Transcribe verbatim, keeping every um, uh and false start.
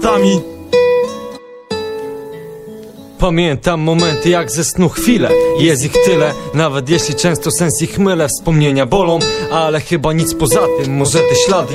Tami. Pamiętam momenty jak ze snu chwile. Jest ich tyle, nawet jeśli często sens ich mylę. Wspomnienia bolą, ale chyba nic poza tym. Może te ślady